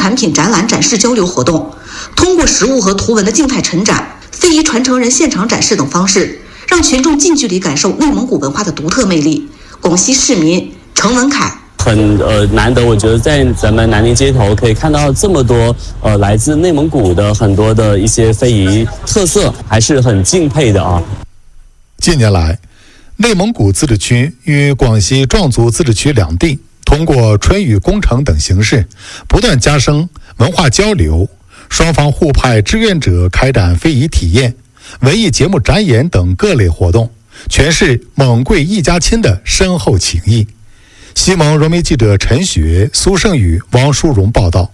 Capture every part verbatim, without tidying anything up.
产品展览展示交流活动，通过实物和图文的静态陈展、非遗传承人现场展示等方式，让群众近距离感受内蒙古文化的独特魅力。广西市民程文凯。 很呃难得，我觉得在咱们南宁街头可以看到这么多呃来自内蒙古的很多的一些非遗特色，还是很敬佩的啊。 近年来，内蒙古自治区与广西壮族自治区两地通过春雨工程等形式，不断加深文化交流，双方互派志愿者开展非遗体验、文艺节目展演等各类活动，诠释蒙贵一家亲的深厚情谊。西蒙融媒记者陈雪、苏胜宇、王淑荣报道。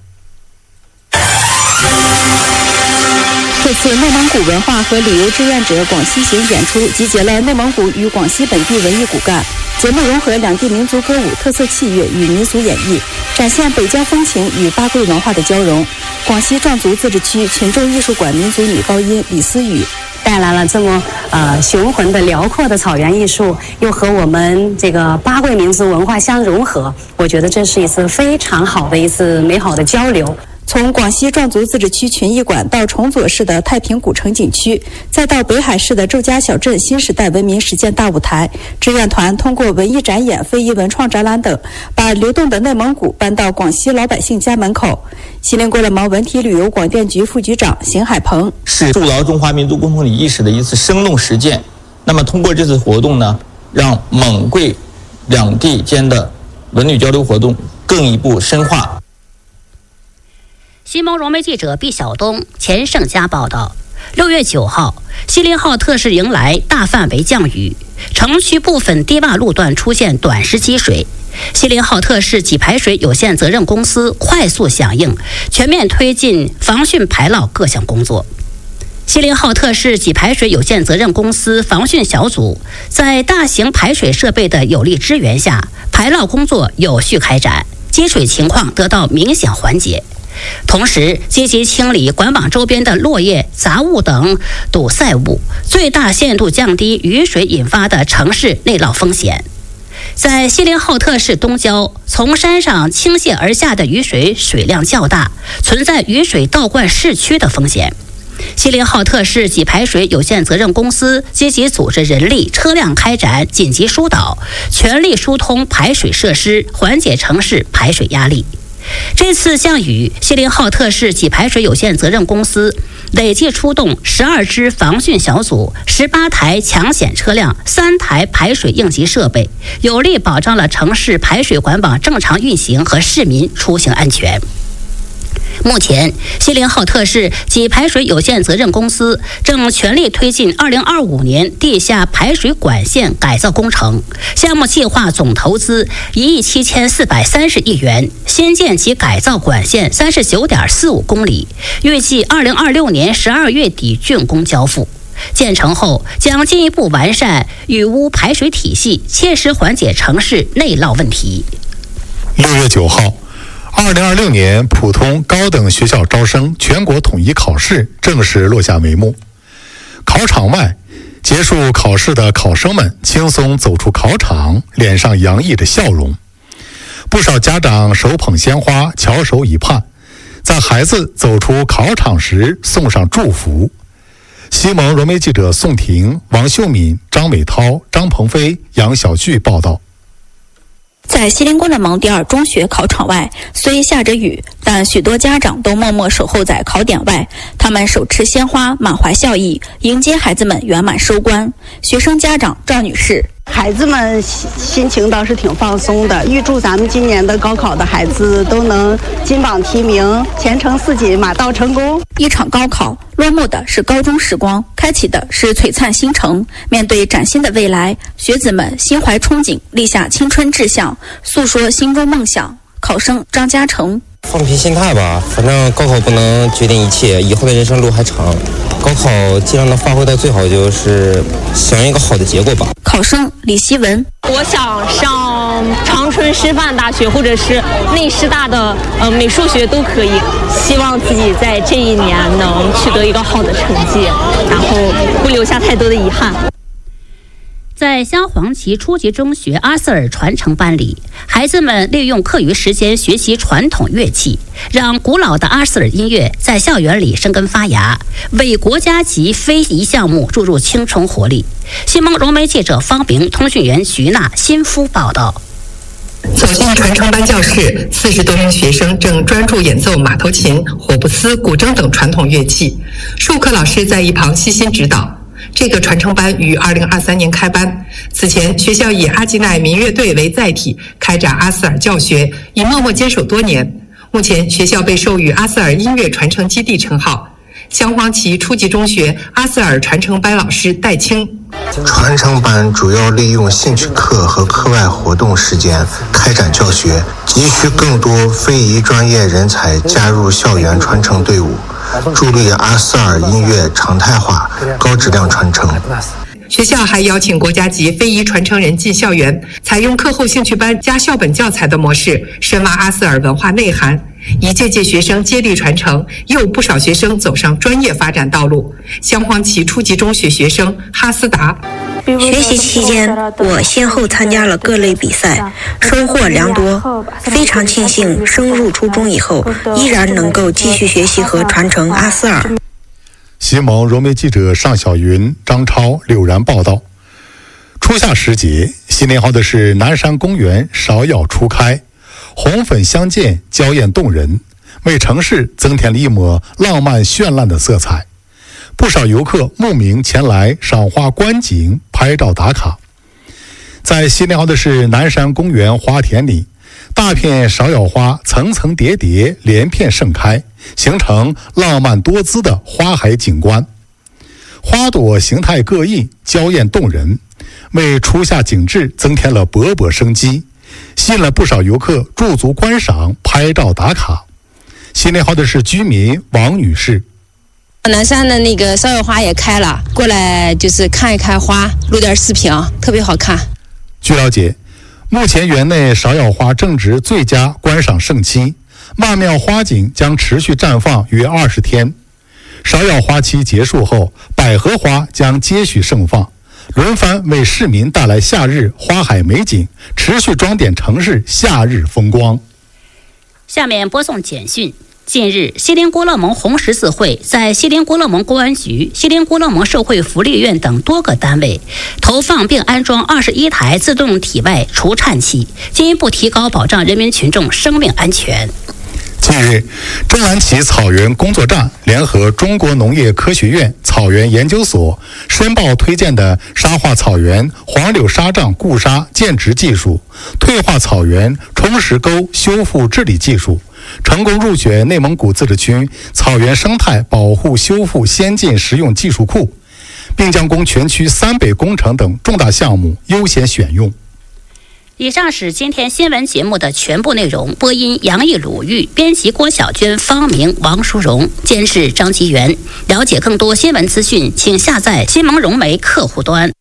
这次内蒙古文化和旅游志愿者广西行演出集结了内蒙古与广西本地文艺骨干，节目融合两地民族歌舞特色器乐与民俗演绎，展现北疆风情与八贵文化的交融。广西壮族自治区群众艺术馆民族女高音李思雨带来了这么呃雄浑的辽阔的草原艺术，又和我们这个八贵民族文化相融合，我觉得这是一次非常好的一次美好的交流。 从广西壮族自治区群艺馆到崇左市的太平古城景区，再到北海市的周家小镇新时代文明实践大舞台，志愿团通过文艺展演、非遗文创展览等，把流动的内蒙古搬到广西老百姓家门口。锡林郭勒盟文体旅游广电局副局长邢海鹏是筑牢中华民族共同体意识的一次生动实践。那么通过这次活动呢，让蒙贵两地间的文旅交流活动更一步深化。 西蒙融媒记者毕晓东、钱胜佳报道。六月九号，锡林号特市迎来大范围降雨，城区部分低洼路段出现短时积水。锡林号特市给排水有限责任公司快速响应，全面推进防汛排涝各项工作。锡林号特市给排水有限责任公司防汛小组在大型排水设备的有力支援下，排涝工作有序开展，积水情况得到明显缓解。同时，积极清理管网周边的落叶、杂物等堵塞物，最大限度降低雨水引发的城市内涝风险。在锡林浩特市东郊，从山上倾泻而下的雨水水量较大，存在雨水倒灌市区的风险。锡林浩特市给排水有限责任公司积极组织人力、车辆开展紧急疏导，全力疏通排水设施，缓解城市排水压力。这次降雨，锡林浩特市给排水有限责任公司累计出动十二支防汛小组、十八台抢险车辆、三台排水应急设备，有力保障了城市排水管网正常运行和市民出行安全。目前，锡林浩特市给排水有限责任公司正全力推进二零二五年地下排水管线改造工程，项目计划总投资一亿七千四百三十亿元，新建及改造管线三十九点四五公里，预计二零二六年十二月底竣工交付。建成后，将进一步完善雨污排水体系，切实缓解城市内涝问题。 六月九号。二零二六年普通高等学校招生全国统一考试正式落下帷幕。考场外，结束考试的考生们轻松走出考场，脸上洋溢着笑容。不少家长手捧鲜花，翘首以盼，在孩子走出考场时送上祝福。西蒙融媒记者宋婷、王秀敏、张美涛、张鹏飞、杨小旭报道。 在锡林郭勒盟第二中学考场外，虽下着雨，但许多家长都默默守候在考点外，他们手持鲜花，满怀笑意，迎接孩子们圆满收官。学生家长赵女士： 孩子们心情倒是挺放松的，预祝咱们今年的高考的孩子都能金榜题名，前程似锦，马到成功。 一场高考落幕的是高中时光，开启的是璀璨新城。面对崭新的未来，学子们心怀憧憬，立下青春志向，诉说心中梦想。考生张嘉诚： 放平心态吧，反正高考不能决定一切，以后的人生路还长。高考尽量能发挥到最好，就是想要一个好的结果吧。 考生李希文： 我想上长春师范大学或者是内师大的呃美术学都可以，希望自己在这一年能取得一个好的成绩，然后不留下太多的遗憾。 在镶黄旗初级中学阿斯尔传承班里，孩子们利用课余时间学习传统乐器，让古老的阿斯尔音乐在校园里生根发芽，为国家级非遗项目注入青春活力。新闻融媒记者方明、通讯员徐娜、新夫报道。 走进传承班教室，四十多名学生正专注演奏马头琴、火布斯、古筝等传统乐器，授课老师在一旁悉心指导。这个传承班于二零二三年开班，此前学校以阿基奈民乐队为载体开展阿斯尔教学，已默默坚守多年。目前学校被授予阿斯尔音乐传承基地称号。镶黄旗初级中学阿斯尔传承班老师戴青， 传承班主要利用兴趣课和课外活动时间开展教学，急需更多非遗专业人才加入校园传承队伍，助力阿斯尔音乐常态化、高质量传承。 学校还邀请国家级非遗传承人进校园，采用课后兴趣班加校本教材的模式，深挖阿斯尔文化内涵。一届届学生接力传承，也有不少学生走上专业发展道路。镶黄旗初级中学学生哈斯达， 学习期间，我先后参加了各类比赛，收获良多。非常庆幸升入初中以后，依然能够继续学习和传承阿斯尔。 新闻融媒记者尚小云、张超、柳然报道。初夏时节，新年号的是南山公园芍药初开，红粉相间，娇艳动人，为城市增添了一抹浪漫绚烂的色彩。不少游客慕名前来赏花观景、拍照打卡。在新年号的是南山公园花田里，大片芍药花层层叠叠，连片盛开，形成浪漫多姿的花海景观。花朵形态各异，娇艳动人，为初夏景致增添了勃勃生机，吸引了不少游客驻足观赏、拍照打卡。新年号的是居民王女士， 南山的那个芍药花也开了，过来就是看一看花，录点视频，特别好看。 据了解，目前园内芍药花正值最佳观赏盛期，曼妙花景将持续绽放约二十天。芍药花期结束后，百合花将接续盛放，轮番为市民带来夏日花海美景，持续装点城市夏日风光。 下面播送简讯。近日，锡林郭勒盟红十字会在锡林郭勒盟公安局、锡林郭勒盟社会福利院等多个单位投放并安装二十一台自动体外除颤器，进一步提高保障人民群众生命安全。 近日，正蓝旗草原工作站联合中国农业科学院草原研究所申报推荐的沙化草原黄柳沙障固沙建植技术、退化草原冲石沟修复治理技术，成功入选内蒙古自治区草原生态保护修复先进实用技术库，并将供全区三北工程等重大项目优先选用。 以上是今天新闻节目的全部内容。播音杨毅、鲁豫，编辑郭小娟、方明、王淑荣，监制张吉元。了解更多新闻资讯，请下载新闻融媒客户端。